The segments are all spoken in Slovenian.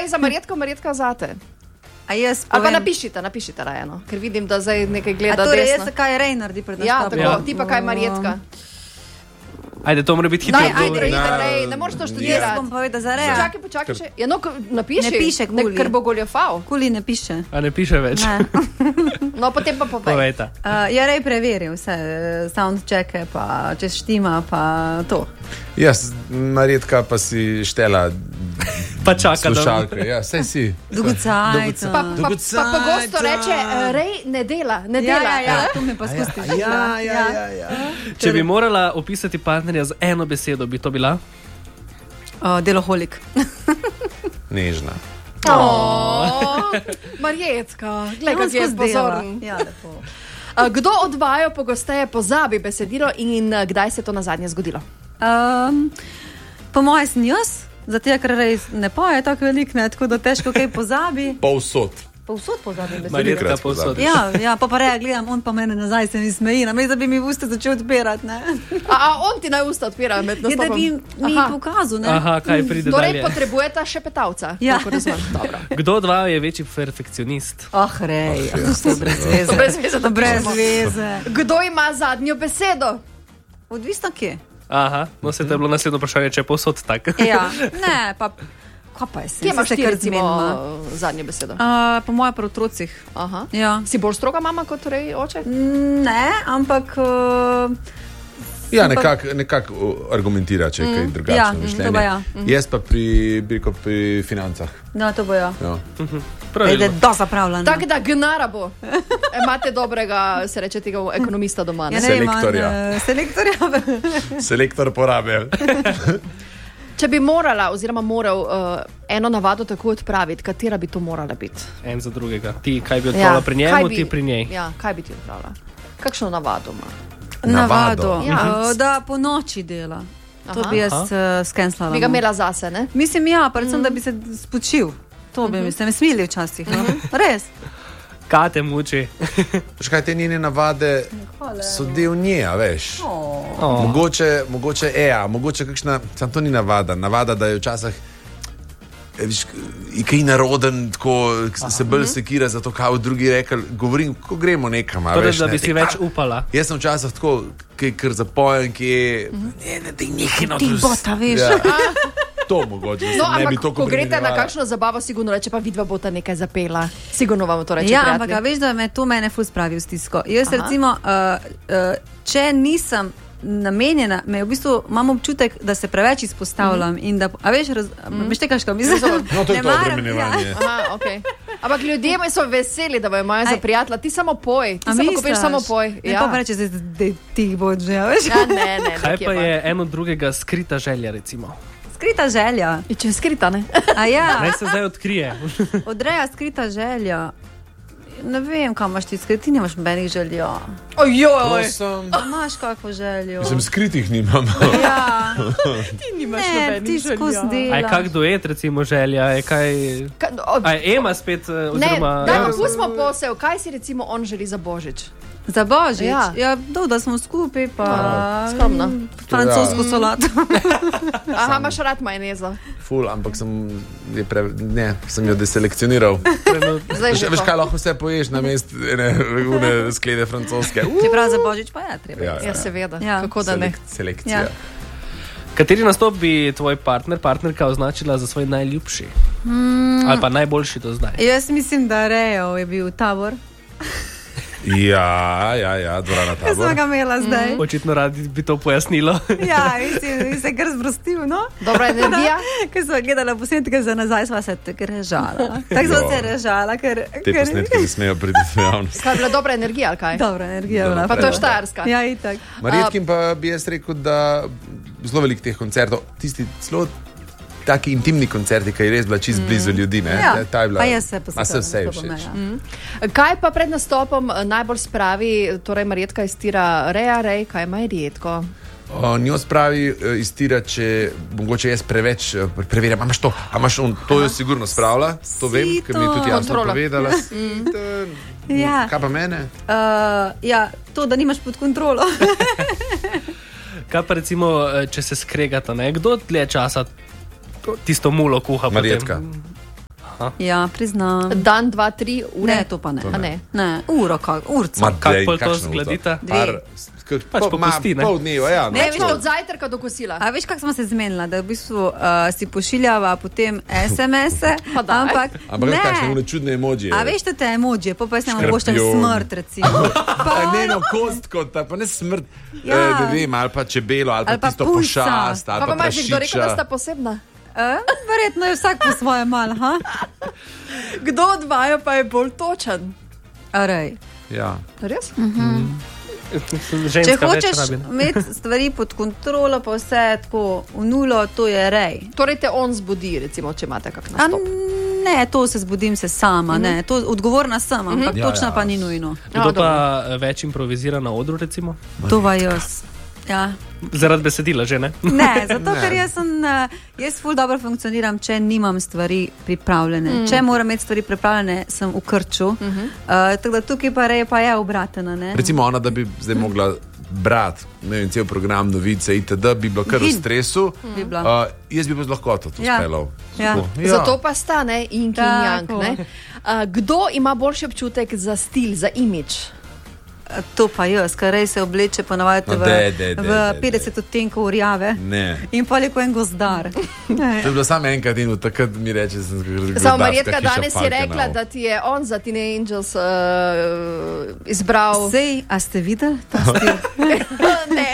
za Marjetka zate. Ali pa napišite raje, no? Ker vidim, da zdaj nekaj gleda desno. Torej, jaz kaj Rej naredi pred nastopom. Ja, tako, ti pa kaj Marjetka. Ajde, to mora biti hitro. Ajde, ne moreš to študirati. Jaz bom povedal za Reja. Počakaj še. Ja, no, napiši. Ne piše Kuli. Ker bo goljofal. Kuli ne piše. A ne piše več? Ne. No, potem pa povej. Povejta. Ja, Rej preveril vse, soundchecke, pa če štima, pa to. Jaz, Marjetka pa si štela pa čaka, slušalke. Ja, saj si. Dolgocajt. Pa pogosto reče, Rej ne dela. Ja, tu me pa spustiš. Ja. Če bi morala opisati partnerja z eno besedo, bi to bila? Deloholik. Nežna. Marjetka, gledaj, kako je pozoren. Ja, lepo. Kdo od vaju pogosteje pozabi besedilo in kdaj se to nazadnje zgodilo? Po moje sem jaz, zato ker res ne poje tako veliko, tako da težko kaj pozabi. Povsod pozabim besedilo. Marjetka povsod. Ja, pa Reja gledam, on pa mene nazaj se mi smeji, namesto da bi mi usta začel odpirati, ne? A on ti naj usta odpira med nastopom? Da bi mi pokazal, ne? Aha, kaj pride torej dalje. Torej potrebujeta šepetavca. Ja. Kdo od vaju je večji perfekcionist? Rej, to je brez veze. Kdo ima zadnjo besedo? Odvisno kje. Aha, no se to je bilo naslednjo vprašanje, če je povsod tak. Ja, ne, pa... Kje imaš ti recimo zadnjo besedo? Po moje pri otrocih. Aha. Ja. Si bolj stroga mama kot oče? Ne, ampak... Ja, nekako argumentira, če je kaj drugačno mišljenje. Ja. Jaz pa pri financah. No, to bo ja. Pravilno. Da zapravljeno. Tako da gnara bo. Imate dobrega, se reče tega ekonomista doma. Ja, Selektor porabe. Če bi morala oziroma moral eno navado tako odpraviti, katera bi to morala biti? En za drugega. Ti, kaj bi odpravila pri njemu, ti pri njej. Ja, kaj bi ti odpravila? Kakšno navado ima? Navado. Da po noči dela. To bi jaz skenslala. Bi ga imela zase, ne? Mislim, ja, predvsem, da bi se spočil. To bi se mi smili včasih. Res. Kaj te muči? Škaj, te njene navade so del nje, a veš. Mogoče kakšna, sam to ni navada, da je včasih kaj naroden, tako se bolj sekira za to, kaj v drugi rekel, govorim, ko gremo nekam, a veš. Da bi si več upala. Jaz sem včasih tako, kar zapojem, ki je, da je nekaj na Ti bota, veš. To mogoče, no, ne bi to ko greste na kakšno zabavo, sigurno reče, pa vidva bota nekaj zapela. Sigurno vam to reče, ja, prijatelji. ampak veš, da me to mene ful spravi v stisko. Jaz recimo, če nisem namenjena, me v bistvu imam občutek, da se preveč izpostavljam in da, a veš, veš te kaško mislim? No, to je to obremenjevanje. Aha, okej. Ampak ljudje so veseli, da bojo imajo za prijatelja. Ti samo poj. Ti samo, ko veš, samo poj. Ne pa reče, da ti bo že, veš? Ja, ne. Kaj pa je eno drugega skrita želja, recimo? Skrita želja. In če je skrita, ne? A ja. Naj se zdaj odkrije. Odreja skrita želja. Ne vem, kam imaš ti skriti, ti nimaš nobenih želja. Ojoj! Imaš kakvo željo. Sem skritih nimam. Ja. Ti nimaš nobenih želja. Delaš. A je kak duet, recimo, želja? A je Ema spet, oziroma... Ne, daj, pustimo posel. Kaj si recimo on želi za Božič? Za Božič? Ja, da smo skupaj, pa skromno. Francosko solato. Aha, imaš rad majonezo. Ful, ampak sem jo deselekcioniral. Veš, kaj lahko vse poješ na mest ene sklede francoske. Čeprav za Božič pa je treba. Ja, seveda. Ja. Kako da ne? Selekcija. Kateri nastop bi tvoj partnerka označila za svoj najljubši? Ali pa najboljši do zdaj? Jaz mislim, da Rejo je bil Tabor. Ja, dvorana Tabor. Jaz sem ga imela zdaj. Očitno radi bi to pojasnilo. Ja, mislim, se kar zbrostil, no? Dobra energija. Ko sem gledala posnetke za nazaj, sva se tako režala. Tako sem se režala, ker... Te posnetke ne smejo priti v javnost. Kaj je bila dobra energija, ali kaj? Dobra energija je bila. Pa to je Štajerska. Ja, itak. Marjetkim pa bi jaz rekel, da zelo veliko teh koncertov, tisti zelo taki intimni koncerti, ki je res bila čist blizu ljudi, ne? Ja, ta je bila, pa jaz se posebej. Vse všeč. Kaj pa pred nastopom najbolj spravi, torej Marjetka iztira Rej, kaj ima Marjetko? Njo spravi iztira, če mogoče jaz preveč preverjam, imaš to, to jo sigurno spravlja, to vem, ker mi je tudi jasno povedala. Ja. Kaj pa mene? Ja, to, da nimaš pod kontrolo. Kaj pa recimo, če se skregata, ne? Kdo dlje časa tisto mulo kuha? Marjetka. Aha. Ja, priznam. Dan, 2, 3 ure. Ne, to pa ne. A ne. Ne, urca. Kako pol to zgladita? Pač popusti, ne? Pol dneva, ja. Ne, več od zajtrka do kosila. A veš, kako smo se zmenila, da v bistvu si pošiljava potem SMS-e, Pa daj. ampak Ampak kakšne one čudne emodije. A veš, to te emoji, pa jaz ne Škorpion. pošljem smrt, recimo. Ne, no, kostko, pa ne smrt, Ja. ne vem, ali pa čebelo, ali pa Ali pa tisto pujsa. pošast, ali Pa pa imaš že kdo rekel, da sta prašiča. posebna? Verjetno je vsak po svoje mal, ha? Kdo od vaju pa je bolj točen? Arej. Ja. Res? Če Ženska več hočeš rabi. imeti stvari pod kontrolo, pa vse tako v nulo, to je rej. Torej te on zbudi, recimo, če imate kak A nastop. ne, to se zbudim se sama, ne, to odgovorna sem, ampak Ja, točna ja. pa ni nujno. Kdo pa več improvizira na odru, recimo? To va jaz. Ja. Zaradi besedila že, ne? Ne, zato ker jaz ful dobro funkcioniram, če nimam stvari pripravljene. Če moram imeti stvari pripravljene, sem v krču. Tako da tukaj pa je obratena. Ne? Recimo ona, da bi zdaj mogla brati, ne vem, cel program novice itd., bi bila kar v In. stresu. Bi bila. Jaz bi pa z lahkoto to Ja. speljal. Ja. Tako. Zato pa sta ne yin in yang. Tako. Ne? Kdo ima boljši občutek za stil, za imidž? To pa jaz, ker res se obleče ponavadi No, v 50 odtenkov rjave. Ne. In pa je kot en gozdar. To je bilo samo enkrat in takrat mi reče, da sem zgodil. Samo Marjetka danes je rekla, da ti je on za Teen Angels izbral. Sej, a ste videli ta stil? Ne.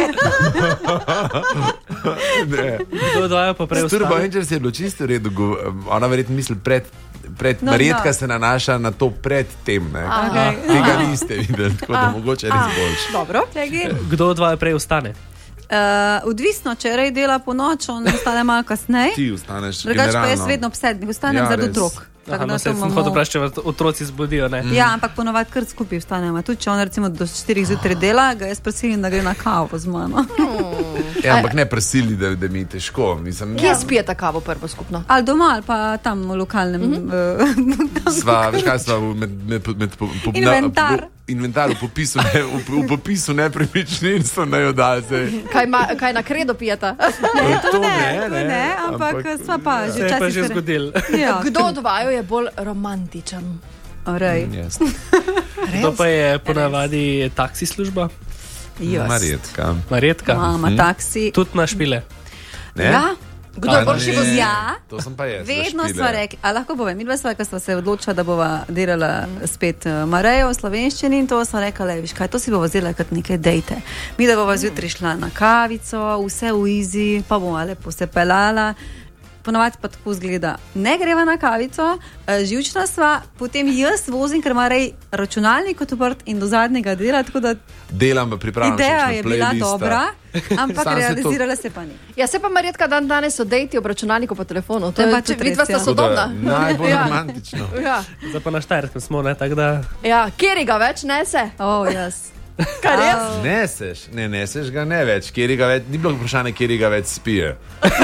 Kdo od vaju pa prej Turbo ostane? Angels je bilo čisto v redu. Ona verjetno misli pred No, Marjetka no. se nanaša na to pred tem. Okej. Tega niste videli, tako da mogoče res boljše. Dobro. Kdo od vaju prej ostane? Odvisno, če rej dela po noč, on ostane malo kasneje. Ti ostaneš. Drugače pa jaz generalno. vedno ob 7 ostanem Ja, zaradi res. otrok. Tako Aha, da no, to se sem imamo- hotel vprašati, če otroci zbudijo, ne? Ja, ampak ponovadi kar skupaj vstanemo. Tudi če on recimo do 4 zjutraj dela, ga jaz prisilim, da gre na kavo z mano. Ja, ampak ne prisili, da mi je težko. Mislim, Kje spijete kavo prvo skupno? Ali doma, ali pa tam v lokalnem. sva, veš kaj sva Inventar. Inventar v popisu nepremičnin so najodali. Kaj na kredo pijete? Ne, to ne, ne, ne, ampak sva pa že Se je pa včasih že se- zgodilo. Ja. Kdo od vaju je bolj romantičen? Orej, To pa je ponavadi taksi služba, jaz. Marjetka. Marjetka. Mama, taksi. Tudi na špile. Ne? Ja, Kdo je A boljši ne. voznik? Ja. To sem pa jaz. Vedno za špile. sva rekli, a lahko povem, midva sva, ko sva se odločila, da bova delala spet Marejo v slovenščini in to sva rekla, le, viš kaj, to si bova vzela kot neke dejte. Mi da bova zjutraj šla na kavico, vse v izi, pa bova lepo se pelala. Ponovadi pa tako zgleda, ne greva na kavico, živčna sva, potem jaz vozim, ker ima rej računalnik odprt in do zadnjega dela, tako da Delam v pripravljenosti. ideja je bila dobra, ampak Sam se to- realizirala se pa ni. Ja, se pa Marjetka danes odejti ob računalniku po telefonu. To je pa tudi vidva res, sta ja. sodobna. Najbolj Ja. romantično. Ja. Zdaj pa na Štajerskem smo, ne? Tako da Ja, kjer ga več nese? O, jaz. Kar res? Neseš, ne neseš ga ne več, ni bilo vprašanje, kjer ga več spije.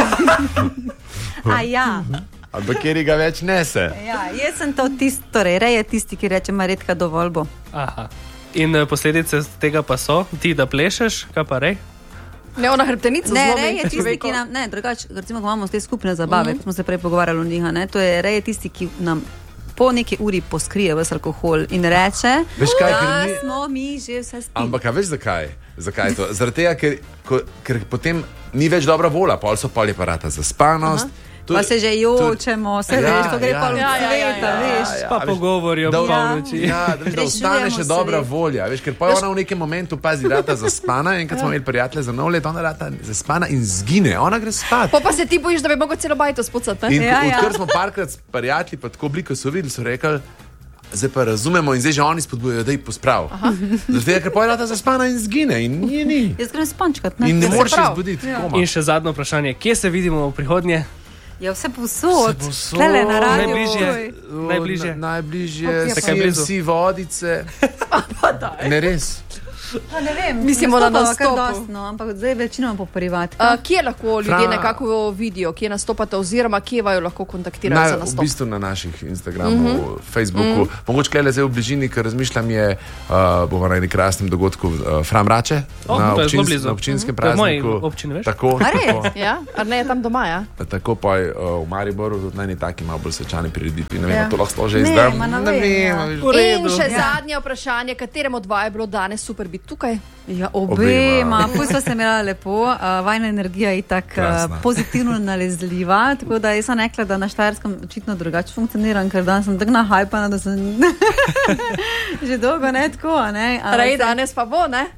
A ja. Ampak kjer ga več nese. Ja, jaz sem to tisti, torej rej je tisti, ki reče, Marjetka, dovolj bo. Aha. In posledice tega pa so, ti da plešeš, kaj pa rej? Ne, ona hrbtenica Ne, zlomi rej je tisti, človeku. ki nam, ne, drugače, recimo, ko imamo te skupne zabave, ko smo se prej pogovarjali o njih, ne, to je rej je tisti, ki nam po neki uri poskrije ves alkohol in reče, Veš kaj, da ker mi- smo mi že vse spili. Ampak a veš zakaj? Zakaj je to? Zaradi tega, ker potem ni več dobra volja, pol so pol je parata zaspanost. To Pa je- se že jočemo, se Ja, veš, to gre ja, pa v ja, ja, sveta, ja, veš. Pa veš, pogovori ob da- polnoči. Ja, da, veš, da ostane Rešujemo še se, dobra veš. volja. Veš, ker pa je ona v nekem momentu pazi, rata zaspana. Enkrat smo imeli prijatelje za nov let, ona rata zaspana in zgine. Ona gre spat. Pa se ti bojiš, da bi mogel celo bajto spucati. In Ja, ja. odkar smo parkrat s prijatelji, pa tako bili, ko so videli, so rekli. Zdaj pa razumemo, in zdaj že oni spodbujajo, da jih pospravi. Zato je, ker pa je rata zaspana in zgine. In ni. Jaz grem spančkat, ne? In ne Ja, se moreš prav. izbuditi. Ja. Koma. In še zadnje vprašanje, kje se vidimo v prihodnje? Ja, vse povsod. Vse povsod. Tele na radiju. Najbližje. Oj. Najbližje. Najbližje, Ok, pa kaj blizu? vsi vodice. Ne res. Ne vem, Mislimo na nastopu. nastopu. Ampak zdaj večinoma po privat. Kje lahko ljudje nekako vidijo, kje nastopate, oziroma kje vaju lahko kontaktirajo za V nastop? bistvu na naših Instagramu, Facebooku. Mogoče klele zdaj v bližini, ker razmišljam, bomo na enem krasnem dogodku Fram Rače, na občinskem prazniku. V moji občini, veš? Tako. Ja, ali ne je tam doma, ja? Tako pa je v Mariboru, tudi na eni taki malo bolj svečani prireditvi. Ne vem, Ja. to lahko že Ne, zdaj. ma ne vem, ja. V redu. In še zadnje vprašanje, kateremu od vaju je bilo danes super biti tukaj? Ja, Obema. obema. Pustila se mi lepo, vajna energija je tako Krasna. pozitivno nalezljiva, tako da jaz sem rekla, da na Štajerskem očitno drugače funkcioniram, ker danes sem tako nahajpana, da sem že dolgo ne tako, ne. Rej, danes pa bo, ne?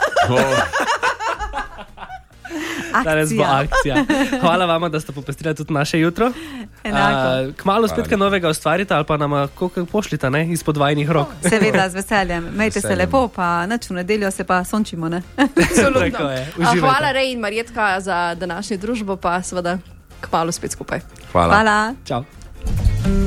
Danes bo akcija. Hvala vama, da ste popestrili tudi naše jutro. Enako. Kmalu spet kaj novega ustvarite ali pa nam kako pošljite, ne, izpod vajnih rok. Seveda, z veseljem. Mejte se lepo, pa noč v nedeljo se pa sončimo, ne. Tako je. Uživajte. Hvala Rej in Marjetka za današnjo družbo, pa seveda kmalu spet skupaj. Hvala. Hvala. Čau.